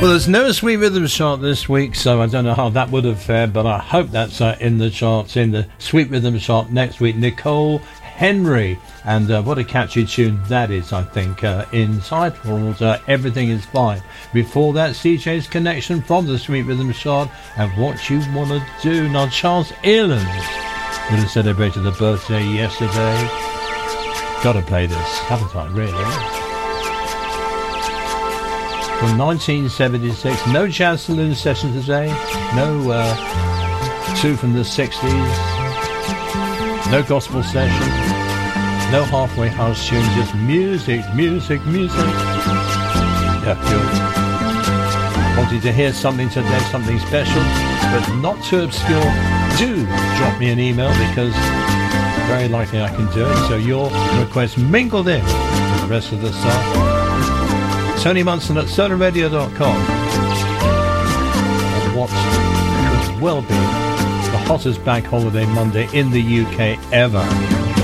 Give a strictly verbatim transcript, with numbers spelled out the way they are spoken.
Well, there's no Sweet Rhythm chart this week, so I don't know how that would have fared, but I hope that's uh, in the charts, in the Sweet Rhythm chart next week. Nicole Henry, and uh, what a catchy tune that is, I think, uh, entitled uh, Everything Is Fine. Before that, C J's Connection from the Sweet Rhythm chart, and What You Wanna Do. Now, Charles Earland would have celebrated a birthday yesterday. Gotta play this, haven't I, really? From nineteen seventy-six, no jazz saloon session today, no uh, two from the sixties, no gospel session, no halfway house tune, just music, music, music. Yeah, good. Wanted to hear something today, something special, but not too obscure. Do drop me an email, because very likely I can do it, so your request mingled in with the rest of the stuff. Tony Munson at solar radio dot com. On what could well be the hottest bank holiday Monday in the U K ever.